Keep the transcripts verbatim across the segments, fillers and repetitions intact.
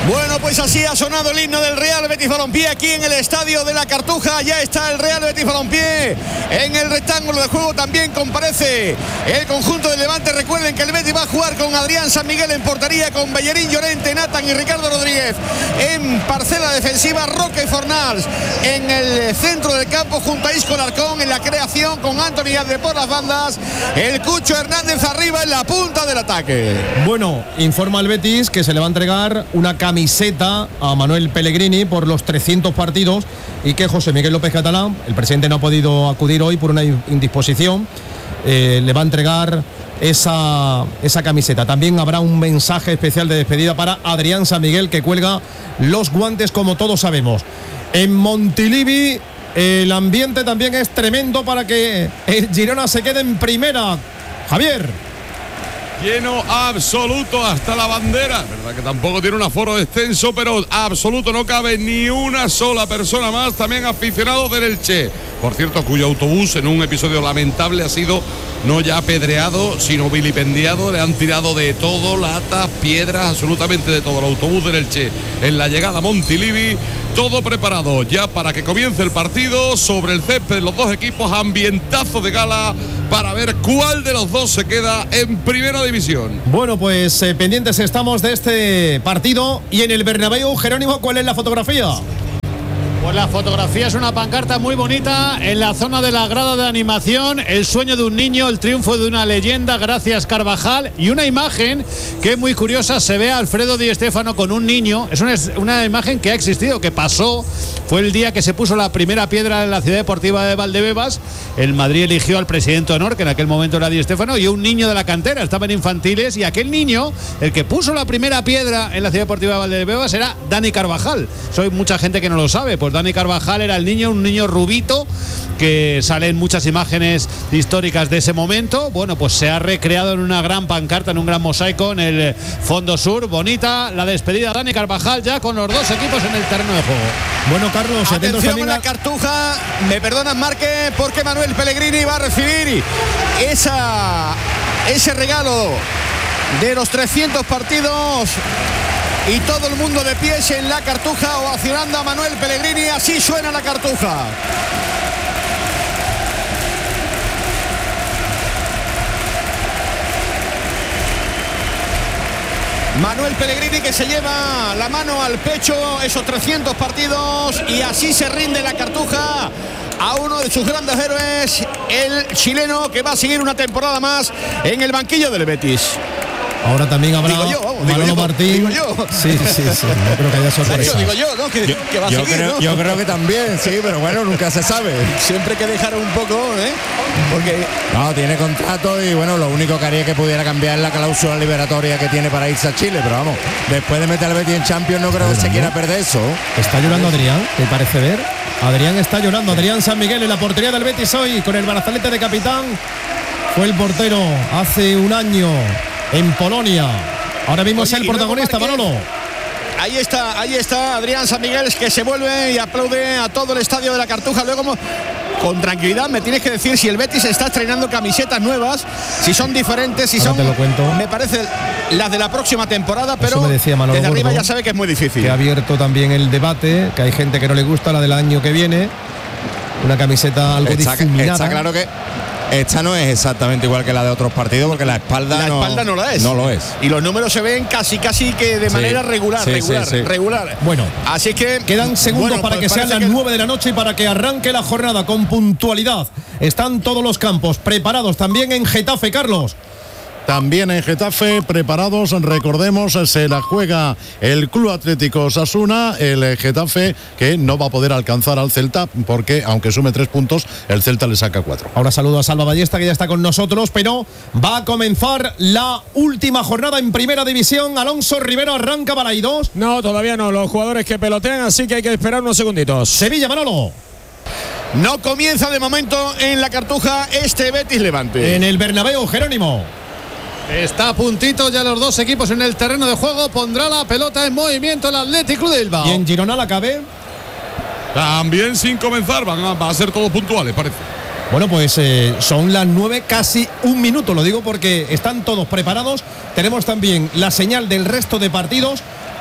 Bueno, pues así ha sonado el himno del Real Betis Balompié aquí en el estadio de la Cartuja. Ya está el Real Betis Balompié en el rectángulo de juego. También comparece el conjunto del Levante. Recuerden que el Betis va a jugar con Adrián San Miguel en portería, con Bellerín, Llorente, Nathan y Ricardo Rodríguez en parcela defensiva, Roque Fornals en el centro del campo junto a Isco Larcón en la creación, con Anthony Adde por las bandas, el Cucho Hernández arriba en la punta del ataque. Bueno, informa el Betis que se le va a entregar una camiseta a Manuel Pellegrini por los trescientos partidos y que José Miguel López Catalán, el presidente, no ha podido acudir hoy por una indisposición, eh, le va a entregar esa, esa camiseta. También habrá un mensaje especial de despedida para Adrián San Miguel, que cuelga los guantes, como todos sabemos. En Montilivi el ambiente también es tremendo para que el Girona se quede en primera. Javier. Lleno absoluto hasta la bandera. Verdad que tampoco tiene un aforo extenso, pero absoluto, no cabe ni una sola persona más. También aficionados del Elche, por cierto, cuyo autobús en un episodio lamentable ha sido no ya apedreado, sino vilipendiado. Le han tirado de todo, latas, piedras, absolutamente de todo. El autobús del Elche en la llegada a Montilivi. Todo preparado ya para que comience el partido. Sobre el césped de los dos equipos, ambientazo de gala para ver cuál de los dos se queda en primera división. Bueno, pues eh, pendientes estamos de este partido. Y en el Bernabéu, Jerónimo, ¿cuál es la fotografía? Pues la fotografía es una pancarta muy bonita en la zona de la grada de animación. El sueño de un niño, el triunfo de una leyenda, gracias Carvajal. Y una imagen que es muy curiosa, se ve a Alfredo Di Stéfano con un niño. Es una, una imagen que ha existido, que pasó. Fue el día que se puso la primera piedra en la ciudad deportiva de Valdebebas. El Madrid eligió al presidente de honor, que en aquel momento era Di Stéfano, y un niño de la cantera, estaban infantiles, y aquel niño, el que puso la primera piedra en la ciudad deportiva de Valdebebas, era Dani Carvajal. Soy mucha gente que no lo sabe, pues Dani Carvajal era el niño, un niño rubito, que sale en muchas imágenes históricas de ese momento. Bueno, pues se ha recreado en una gran pancarta, en un gran mosaico en el fondo sur. Bonita la despedida, Dani Carvajal, ya con los dos equipos en el terreno de juego. Bueno, Carlos, atención en la Cartuja, me perdonan, Marque, porque Manuel Pellegrini va a recibir esa, ese regalo de los trescientos partidos. Y todo el mundo de pies en la Cartuja ovacionando a Manuel Pellegrini. Así suena la Cartuja. Manuel Pellegrini, que se lleva la mano al pecho, esos trescientos partidos, y así se rinde la Cartuja a uno de sus grandes héroes, el chileno, que va a seguir una temporada más en el banquillo del Betis. Ahora también habrá digo yo, vamos, Manolo digo yo, Martín. Digo yo. Sí, sí, sí. No creo que haya sorpresa. Digo yo, ¿no? Que, yo, que va a yo seguir, creo, ¿no? yo creo que también, sí, pero bueno, nunca se sabe. Siempre hay que dejar un poco, ¿eh? Porque no, tiene contrato y bueno, lo único que haría que pudiera cambiar es la cláusula liberatoria que tiene para irse a Chile, pero vamos, después de meter al Betis en Champions no creo que se quiera perder eso. Está llorando Adrián, ¿te parece ver? Adrián está llorando, Adrián San Miguel en la portería del Betis hoy con el brazalete de capitán. Fue el portero hace un año en Polonia. Ahora mismo es el protagonista, Manolo. Ahí está, ahí está Adrián San Miguel, que se vuelve y aplaude a todo el estadio de la Cartuja. Luego, con tranquilidad, me tienes que decir si el Betis está estrenando camisetas nuevas, si son diferentes, si Ahora son, te lo cuento. me parece, las de la próxima temporada, pero Eso me decía Manolo desde Gordo, arriba ya sabe que es muy difícil. Que ha abierto también el debate, que hay gente que no le gusta la del año que viene. Una camiseta algo está, difuminada. Está claro que esta no es exactamente igual que la de otros partidos, porque la espalda la no, espalda no la es. No lo es. Y los números se ven casi casi que de Sí. manera regular, Sí, regular, sí, sí. regular. Bueno, así que quedan segundos bueno, para pues que sean las que... nueve de la noche y para que arranque la jornada con puntualidad. Están todos los campos preparados también en Getafe, Carlos. También en Getafe, preparados, recordemos, se la juega el Club Atlético Osasuna, el Getafe, que no va a poder alcanzar al Celta, porque aunque sume tres puntos, el Celta le saca cuatro. Ahora saludo a Salva Ballesta, que ya está con nosotros, pero va a comenzar la última jornada en Primera División. Alonso Rivero, arranca Balaidos. No, todavía no, los jugadores que pelotean, así que hay que esperar unos segunditos. Sevilla, Manolo. No comienza de momento en la Cartuja este Betis Levante. En el Bernabéu, Jerónimo. Está a puntito ya los dos equipos en el terreno de juego. Pondrá la pelota en movimiento el Athletic Club de Bilbao. Y en Girona la cabe. También sin comenzar, van a, va a ser todos puntuales, parece. Bueno, pues eh, son las nueve, casi un minuto, lo digo porque están todos preparados. Tenemos también la señal del resto de partidos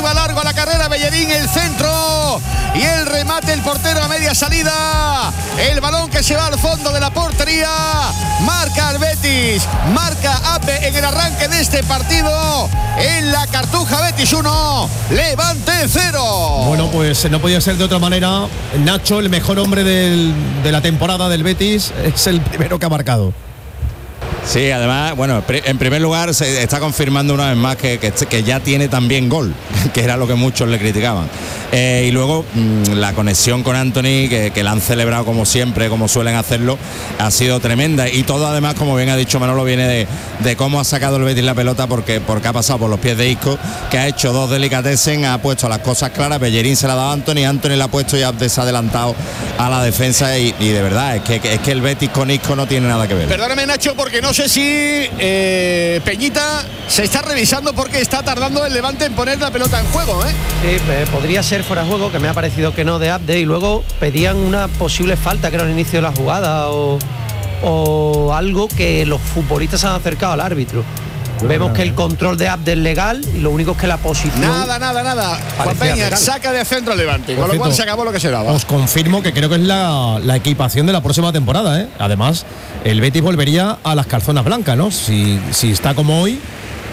Arriba largo a la carrera Bellerín, el centro y el remate, el portero a media salida. El balón que se va al fondo de la portería. Marca el Betis, marca Abde en el arranque de este partido. En la Cartuja, Betis uno, Levante cero. Bueno, pues no podía ser de otra manera. Nacho, el mejor hombre del, de la temporada del Betis, es el primero que ha marcado. Sí, además, bueno, en primer lugar se está confirmando una vez más que, que, que ya tiene también gol, que era lo que muchos le criticaban. Eh, y luego mmm, la conexión con Anthony, que, que la han celebrado como siempre, como suelen hacerlo, ha sido tremenda. Y todo además, como bien ha dicho Manolo, viene de, de cómo ha sacado el Betis la pelota, porque, porque ha pasado por los pies de Isco, que ha hecho dos delicatessen, ha puesto las cosas claras. Bellerín se la ha dado a Anthony, Anthony la ha puesto y ha desadelantado a la defensa. Y, y de verdad, es que, es que el Betis con Isco no tiene nada que ver. Perdóname, Nacho, porque no sé si eh, Peñita se está revisando porque está tardando el Levante en poner la pelota en juego, ¿eh? Sí, eh, podría ser fuera de juego, que me ha parecido que no, de Abde, y luego pedían una posible falta que era el inicio de la jugada o, o algo que los futbolistas se han acercado al árbitro. Vemos que el control de Abde es legal y lo único es que la posición... Nada, nada, nada. Juan Peña legal. Saca de centro al Levante, con lo cual se acabó lo que se daba. Os confirmo que creo que es la, la equipación de la próxima temporada, ¿eh? Además, el Betis volvería a las calzonas blancas, ¿no? Si, si está como hoy,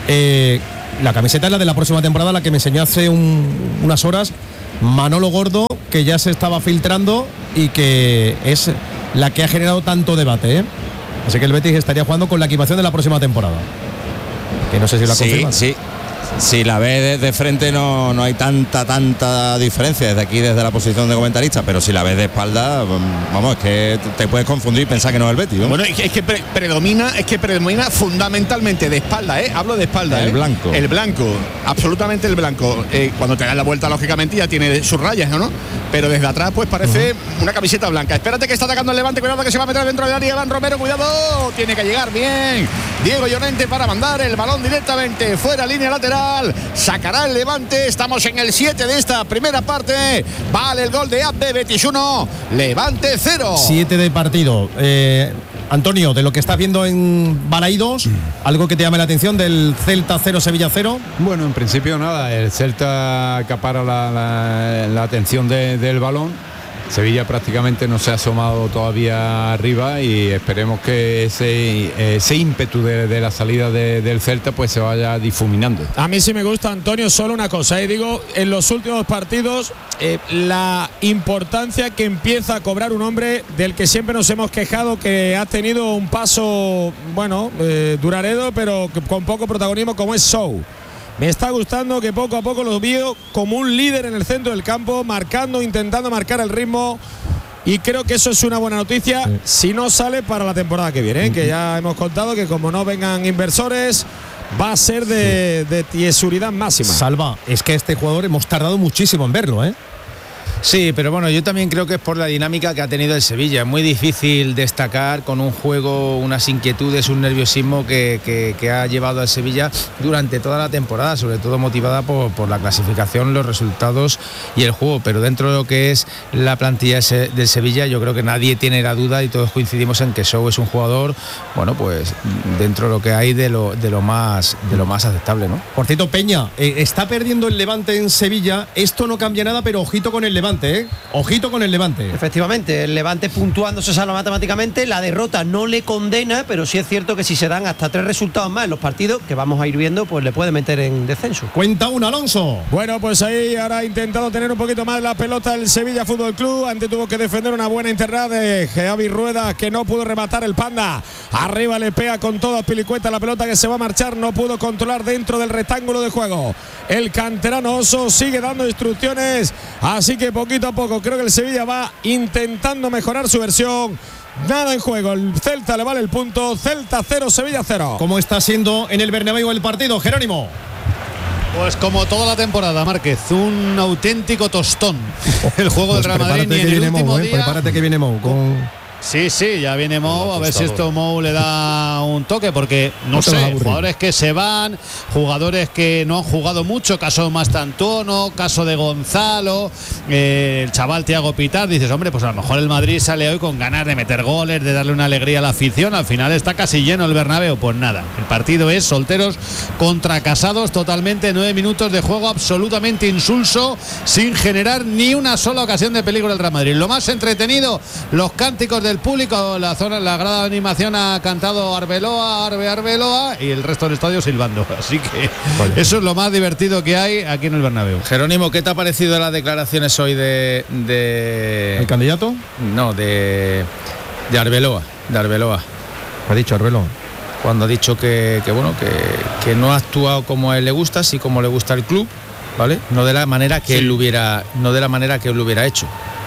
eh, la camiseta es la de la próxima temporada, la que me enseñó hace un, unas horas Manolo Gordo, que ya se estaba filtrando y que es la que ha generado tanto debate, ¿eh? Así que el Betis estaría jugando con la equipación de la próxima temporada. Que no sé si la confirman. Sí, sí. Si la ves desde frente no, no hay tanta, tanta diferencia desde aquí, desde la posición de comentarista, pero si la ves de espalda, vamos, es que te puedes confundir y pensar que no es el Betis, ¿no? Bueno, es que, es que pre predomina, es que predomina fundamentalmente de espalda, ¿eh? Hablo de espalda, El ¿eh? blanco. El blanco, absolutamente el blanco. Eh, cuando te das la vuelta, lógicamente, ya tiene sus rayas, ¿no? Pero desde atrás, pues parece uh-huh. una camiseta blanca. Espérate que está atacando el Levante, cuidado que se va a meter dentro del área. Iván Romero, cuidado, tiene que llegar bien. Diego Llorente para mandar el balón directamente fuera, línea lateral. Sacará el Levante, estamos en el siete de esta primera parte. Vale el gol de Abde, Betis uno, Levante cero. siete de partido. Eh, Antonio, de lo que estás viendo en Balaidos, ¿algo que te llame la atención del Celta cero, Sevilla cero? Bueno, en principio nada, el Celta acapara la, la, la atención de, del balón. Sevilla prácticamente no se ha asomado todavía arriba y esperemos que ese, ese ímpetu de, de la salida de, del Celta pues se vaya difuminando. A mí sí me gusta, Antonio, solo una cosa, eh, digo, en los últimos partidos eh, la importancia que empieza a cobrar un hombre del que siempre nos hemos quejado, que ha tenido un paso, bueno, eh, duraredo, pero con poco protagonismo, como es Sou. Me está gustando que poco a poco lo veo como un líder en el centro del campo, marcando, intentando marcar el ritmo. Y creo que eso es una buena noticia, sí. Si no sale para la temporada que viene, ¿eh? Que ya hemos contado que como no vengan inversores, va a ser de, de tiesuridad máxima. Salva, es que este jugador hemos tardado muchísimo en verlo, ¿eh? Sí, pero bueno, yo también creo que es por la dinámica que ha tenido el Sevilla. Es muy difícil destacar con un juego, unas inquietudes, un nerviosismo que, que, que ha llevado al Sevilla durante toda la temporada, sobre todo motivada por, por la clasificación, los resultados y el juego. Pero dentro de lo que es la plantilla del Sevilla, yo creo que nadie tiene la duda y todos coincidimos en que Sou es un jugador, bueno, pues dentro de lo que hay de lo, de lo, más, de lo más aceptable, ¿no? Por cierto, Peña, eh, está perdiendo el Levante en Sevilla. Esto no cambia nada, pero ojito con el Levante. ¿Eh? Ojito con el Levante. Efectivamente, el Levante puntuando se salva matemáticamente. La derrota no le condena, pero sí es cierto que si se dan hasta tres resultados más en los partidos que vamos a ir viendo, pues le puede meter en descenso. Cuenta un Alonso. Bueno, pues ahí ahora ha intentado tener un poquito más la pelota el Sevilla Fútbol Club. Antes tuvo que defender una buena internada de Javi Rueda, que no pudo rematar el Panda. Arriba le pega con toda Pilicueta la pelota que se va a marchar. No pudo controlar dentro del rectángulo de juego. El canterano Oso sigue dando instrucciones, así que poquito a poco creo que el Sevilla va intentando mejorar su versión. Nada en juego, el Celta le vale el punto. Celta cero, Sevilla cero. ¿Cómo está siendo en el Bernabéu el partido, Jerónimo? Pues como toda la temporada, Márquez, un auténtico tostón. El juego pues del Real Madrid ni en el último Mou, día. eh, prepárate que viene Mou con... Sí, sí, ya viene Mou, a ver si esto Mou le da un toque, porque no, no sé, jugadores que se van, jugadores que no han jugado mucho, caso de Mastantuono, caso de Gonzalo, eh, el chaval Thiago Pitar, dices, hombre, pues a lo mejor el Madrid sale hoy con ganas de meter goles, de darle una alegría a la afición, al final está casi lleno el Bernabéu, pues nada, el partido es solteros contra casados totalmente, nueve minutos de juego absolutamente insulso, sin generar ni una sola ocasión de peligro del Real Madrid. Lo más entretenido, los cánticos de del público, la zona, la grada de animación ha cantado Arbeloa, Arbe, Arbeloa y el resto del estadio silbando. Así que vale. Eso es lo más divertido que hay aquí en el Bernabéu. Jerónimo, ¿qué te ha parecido las declaraciones hoy de, de el candidato? No, de de Arbeloa, de Arbeloa. Ha dicho Arbeloa. Cuando ha dicho que, que bueno, que, que no ha actuado como a él le gusta, sí como le gusta el club, ¿vale? No de la manera que sí. él hubiera, no de la manera que él lo hubiera hecho.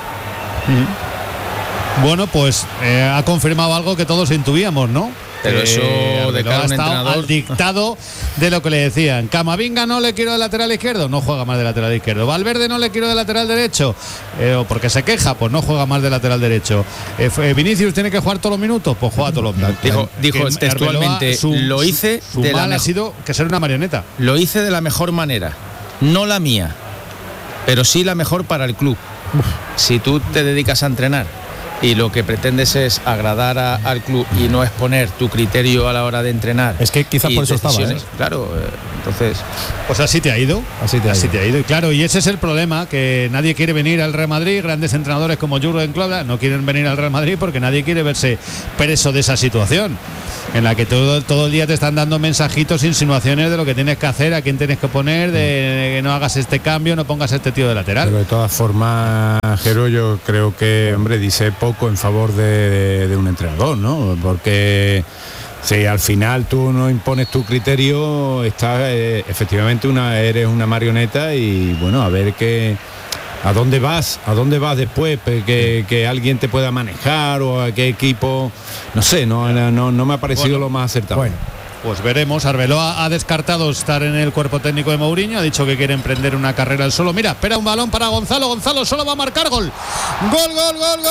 Mm. Bueno, pues eh, ha confirmado algo que todos intuíamos, ¿no? Pero eh, eso de cada entrenador al dictado de lo que le decían. Camavinga no le quiero de lateral izquierdo, no juega más de lateral izquierdo. Valverde no le quiero de lateral derecho, eh, o porque se queja, pues no juega más de lateral derecho. Eh, Vinicius tiene que jugar todos los minutos, pues juega todos los minutos. Dijo, dijo textualmente, su, lo hice su, su de mal la ha sido que ser una marioneta. Lo hice de la mejor manera, no la mía, pero sí la mejor para el club. Uf. Si tú te dedicas a entrenar y lo que pretendes es agradar a, al club y no exponer tu criterio a la hora de entrenar. Es que quizás por eso estaba, ¿eh? Claro, eh, entonces... Pues así te ha ido. Así te ha así ido. te ha ido. Y claro, y ese es el problema, que nadie quiere venir al Real Madrid, grandes entrenadores como Jürgen Klopp no quieren venir al Real Madrid porque nadie quiere verse preso de esa situación, en la que todo, todo el día te están dando mensajitos, insinuaciones de lo que tienes que hacer, a quién tienes que poner, de que no hagas este cambio, no pongas este tío de lateral. Pero de todas formas, Jero, yo creo que, hombre, dice poco en favor de, de, de un entrenador, ¿no? Porque si al final tú no impones tu criterio, estás eh, efectivamente una, eres una marioneta y bueno, a ver qué, a dónde vas, a dónde vas después, que, que alguien te pueda manejar o a qué equipo, no sé, no, no, no me ha parecido bueno, lo más acertado. Bueno. Pues veremos. Arbeloa ha descartado estar en el cuerpo técnico de Mourinho, ha dicho que quiere emprender una carrera al solo. Mira, espera un balón para Gonzalo, Gonzalo solo va a marcar gol. Gol, gol, gol, gol.